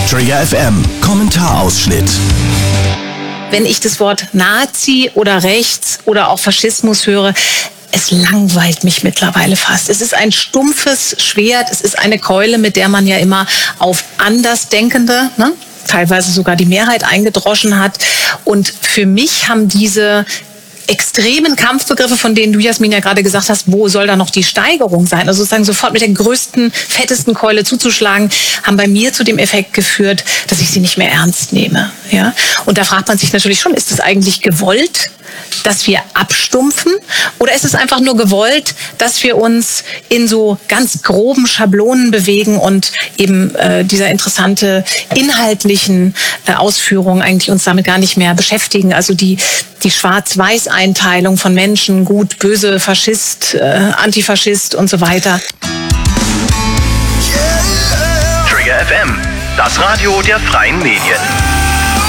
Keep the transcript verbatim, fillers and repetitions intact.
Trigger F M, Kommentarausschnitt. Wenn ich das Wort Nazi oder Rechts oder auch Faschismus höre, es langweilt mich mittlerweile fast. Es ist ein stumpfes Schwert, es ist eine Keule, mit der man ja immer auf Andersdenkende, ne, teilweise sogar die Mehrheit eingedroschen hat. Und für mich haben diese extremen Kampfbegriffe, von denen du, Jasmin, ja gerade gesagt hast, wo soll da noch die Steigerung sein? Also sozusagen sofort mit der größten, fettesten Keule zuzuschlagen, haben bei mir zu dem Effekt geführt, dass ich sie nicht mehr ernst nehme. Ja? Und da fragt man sich natürlich schon, ist es eigentlich gewollt, dass wir abstumpfen? Oder ist es einfach nur gewollt, dass wir uns in so ganz groben Schablonen bewegen und eben äh, dieser interessante inhaltlichen äh, Ausführungen eigentlich uns damit gar nicht mehr beschäftigen? Also die, die Schwarz-Weiß-Einteilung von Menschen, gut, böse, Faschist, äh, Antifaschist und so weiter. Trigger F M, das Radio der freien Medien.